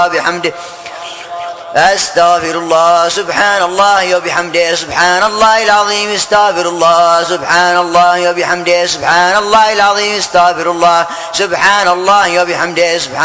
بحمده أستغفر الله سبحان الله وبحمده سبحان الله العظيم استغفر الله سبحان الله وبحمده سبحان الله العظيم استغفر الله سبحان الله وبحمده سبحان